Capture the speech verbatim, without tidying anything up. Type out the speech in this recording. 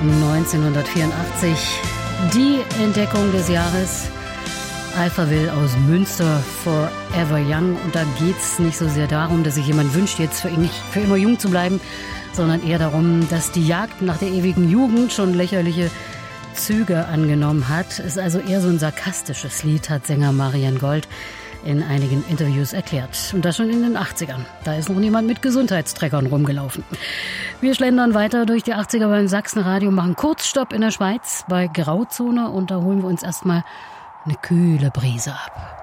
neunzehnhundertvierundachtzig, die Entdeckung des Jahres. Alphaville aus Münster, Forever Young. Und da geht es nicht so sehr darum, dass sich jemand wünscht, jetzt für, ihn, für immer jung zu bleiben, sondern eher darum, dass die Jagd nach der ewigen Jugend schon lächerliche Züge angenommen hat. Ist also eher so ein sarkastisches Lied, hat Sänger Marian Gold in einigen Interviews erklärt. Und das schon in den achtzigern. Da ist noch niemand mit Gesundheitstreckern rumgelaufen. Wir schlendern weiter durch die achtziger beim Sachsenradio, machen Kurzstopp in der Schweiz bei Grauzone und da holen wir uns erstmal eine kühle Brise ab.